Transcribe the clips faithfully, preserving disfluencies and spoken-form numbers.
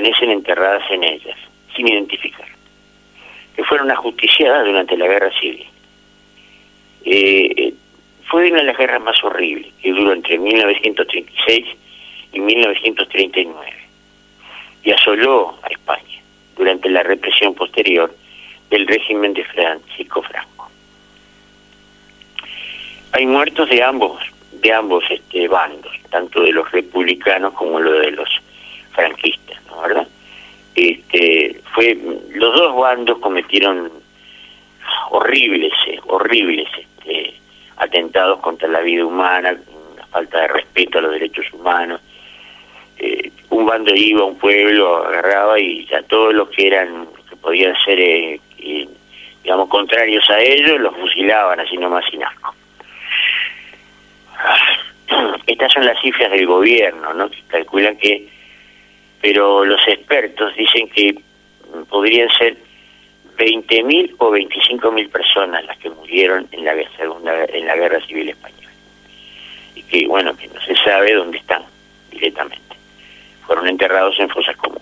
permanecen enterradas en ellas, sin identificar, que fueron ajusticiadas durante la Guerra Civil. Eh, fue una de las guerras más horribles, que duró entre mil novecientos treinta y seis y mil novecientos treinta y nueve, y asoló a España durante la represión posterior del régimen de Francisco Franco. Hay muertos de ambos, de ambos este, bandos, tanto de los republicanos como lo de los franquistas, ¿no? ¿Verdad? Este, fue, los dos bandos cometieron horribles, eh, horribles este, atentados contra la vida humana, una falta de respeto a los derechos humanos. Eh, un bando iba a un pueblo, agarraba y ya todos los que eran, que podían ser, eh, eh, digamos, contrarios a ellos, los fusilaban así nomás sin asco. Estas son las cifras del gobierno, ¿no? Que calculan que, pero los expertos dicen que podrían ser veinte mil o veinticinco mil personas las que murieron en la segunda, en la Guerra Civil Española, y que bueno, que no se sabe dónde están directamente. Fueron enterrados en fosas comunes.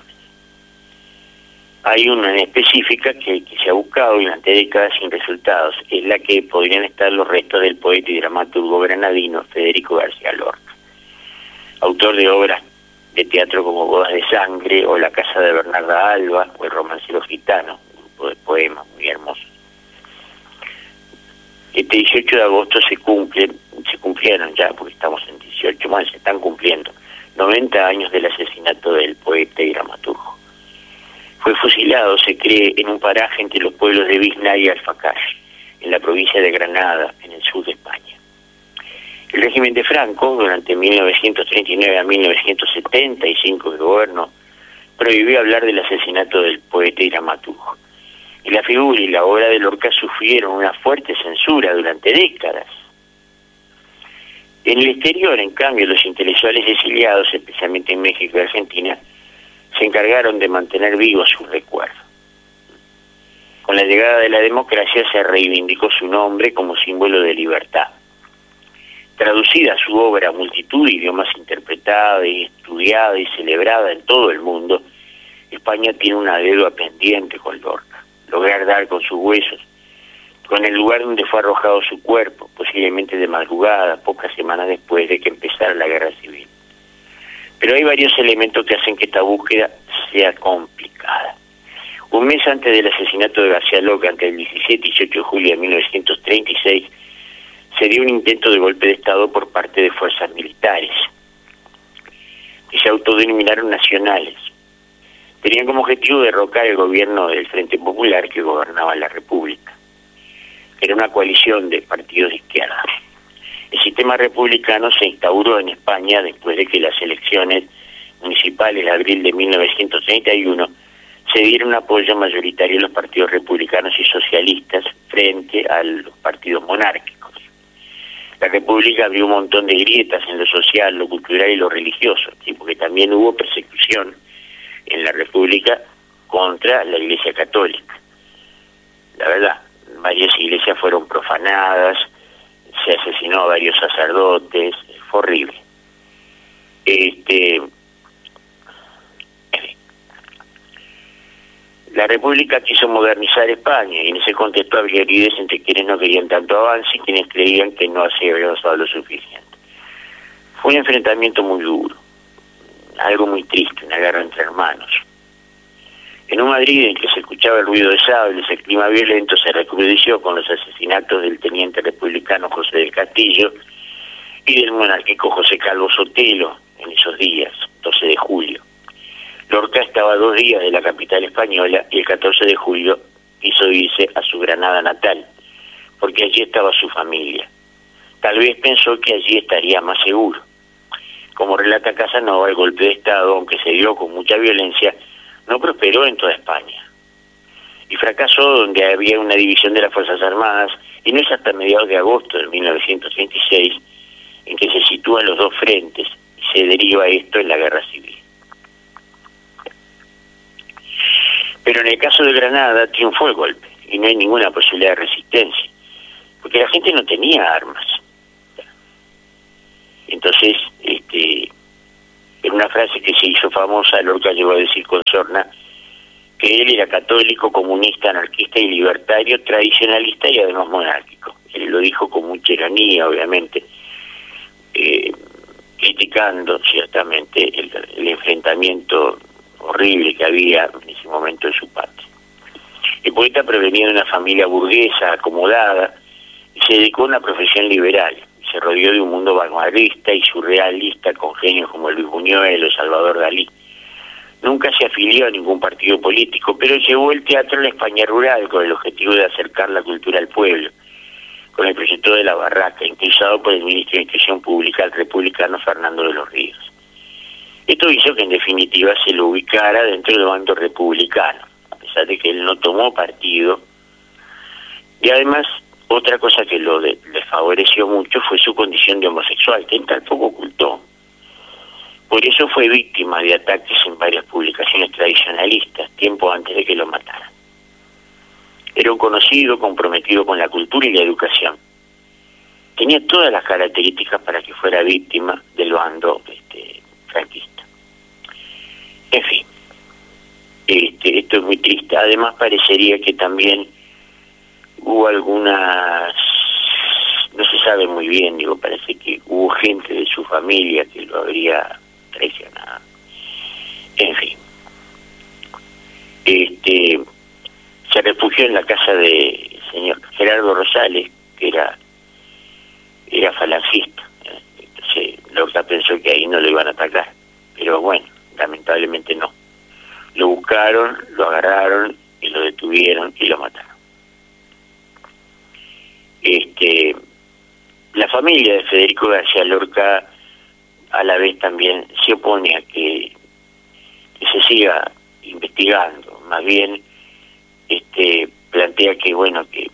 Hay una en específica que, que se ha buscado durante décadas sin resultados, es la que podrían estar los restos del poeta y dramaturgo granadino Federico García Lorca, autor de obras de teatro como Bodas de Sangre o La Casa de Bernarda Alba o El Romancero Gitano, un grupo de poemas muy hermosos. Este dieciocho de agosto se cumplen, se cumplieron ya, porque estamos en dieciocho, más se están cumpliendo noventa años del asesinato del poeta y dramaturgo. Fue fusilado, se cree, en un paraje entre los pueblos de Biznar y Alfacar, en la provincia de Granada, en el sur de España. El régimen de Franco, durante mil novecientos treinta y nueve a mil novecientos setenta y cinco de gobierno, prohibió hablar del asesinato del poeta y dramaturgo. Y la figura y la obra de Lorca sufrieron una fuerte censura durante décadas. En el exterior, en cambio, los intelectuales exiliados, especialmente en México y Argentina, se encargaron de mantener vivo su recuerdo. Con la llegada de la democracia se reivindicó su nombre como símbolo de libertad. Traducida su obra a multitud de idiomas, interpretada y estudiada y celebrada en todo el mundo, España tiene una deuda pendiente con Lorca, lograr dar con sus huesos, con el lugar donde fue arrojado su cuerpo, posiblemente de madrugada, pocas semanas después de que empezara la Guerra Civil. Pero hay varios elementos que hacen que esta búsqueda sea complicada. Un mes antes del asesinato de García Lorca, entre el diecisiete y dieciocho de julio de mil novecientos treinta y seis, se dio un intento de golpe de Estado por parte de fuerzas militares, que se autodenominaron nacionales. Tenían como objetivo derrocar el gobierno del Frente Popular que gobernaba la República. Era una coalición de partidos de izquierda. El sistema republicano se instauró en España después de que las elecciones municipales de abril de mil novecientos treinta y uno se dieron un apoyo mayoritario a los partidos republicanos y socialistas frente a los partidos monárquicos. La República abrió un montón de grietas en lo social, lo cultural y lo religioso, ¿sí? Porque también hubo persecución en la República contra la Iglesia Católica. La verdad, varias iglesias fueron profanadas, se asesinó a varios sacerdotes, fue horrible. Este, la República quiso modernizar España y en ese contexto había heridas entre quienes no querían tanto avance y quienes creían que no se había avanzado lo suficiente. Fue un enfrentamiento muy duro, algo muy triste, una guerra entre hermanos. En un Madrid en que se escuchaba el ruido de sables, el clima violento se recrudeció con los asesinatos del teniente republicano José del Castillo y del monárquico José Calvo Sotelo en esos días, doce de julio. Lorca estaba a dos días de la capital española y el catorce de julio quiso irse a su Granada natal, porque allí estaba su familia. Tal vez pensó que allí estaría más seguro. Como relata Casanova, el golpe de Estado, aunque se dio con mucha violencia, no prosperó en toda España. Y fracasó donde había una división de las Fuerzas Armadas, y no es hasta mediados de agosto de mil novecientos treinta y seis en que se sitúan los dos frentes y se deriva esto en la Guerra Civil. Pero en el caso de Granada triunfó el golpe y no hay ninguna posibilidad de resistencia, porque la gente no tenía armas. Entonces, este, en en una frase que se hizo famosa, Lorca llegó a decir con sorna que él era católico, comunista, anarquista y libertario, tradicionalista y además monárquico. Él lo dijo con mucha ironía, obviamente, eh, criticando ciertamente el, el enfrentamiento horrible que había en ese momento en su patria. El poeta provenía de una familia burguesa, acomodada, y se dedicó a una profesión liberal. Se rodeó de un mundo vanguardista y surrealista con genios como Luis Buñuel o Salvador Dalí. Nunca se afilió a ningún partido político, pero llevó el teatro a la España rural con el objetivo de acercar la cultura al pueblo, con el proyecto de La Barraca, impulsado por el ministro de Instrucción Pública, el republicano Fernando de los Ríos. Esto hizo que en definitiva se lo ubicara dentro del bando republicano, a pesar de que él no tomó partido. Y además, otra cosa que lo de, le favoreció mucho fue su condición de homosexual, que él tampoco ocultó. Por eso fue víctima de ataques en varias publicaciones tradicionalistas, tiempo antes de que lo mataran. Era un conocido, comprometido con la cultura y la educación. Tenía todas las características para que fuera víctima del bando este, franquista. En fin, este, esto es muy triste. Además parecería que también hubo algunas, no se sabe muy bien, digo, parece que hubo gente de su familia que lo habría traicionado. En fin, este, se refugió en la casa de señor Gerardo Rosales, que era era falangista. Entonces Lorca pensó que ahí no lo iban a atacar, pero bueno, lamentablemente no. Lo buscaron, lo agarraron y lo detuvieron y lo mataron. Este, la familia de Federico García Lorca a la vez también se opone a que, que se siga investigando, más bien este plantea que bueno que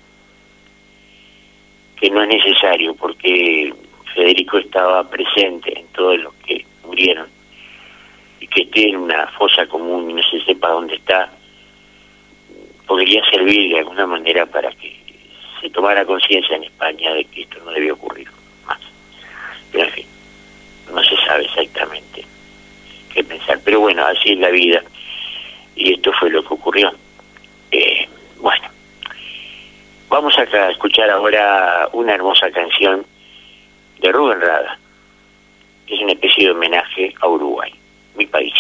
que no es necesario porque Federico estaba presente en todos los que murieron y que esté en una fosa común y no se sepa dónde está podría servir de alguna manera para que se tomara conciencia en España de que esto no debía ocurrir más. Pero en fin, no se sabe exactamente qué pensar, pero bueno, así es la vida y esto fue lo que ocurrió. Eh, bueno, vamos a escuchar ahora una hermosa canción de Rubén Rada, que es una especie de homenaje a Uruguay, mi país.